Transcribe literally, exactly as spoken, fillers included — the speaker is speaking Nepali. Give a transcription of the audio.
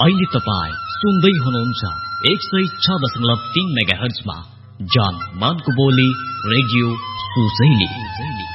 अहिले तपाईँ सुन्दै हुनुहुन्छ एक सय छ दशमलव तीन मेगा हर्जमा जान मानको बोली रेडियो सुसैली।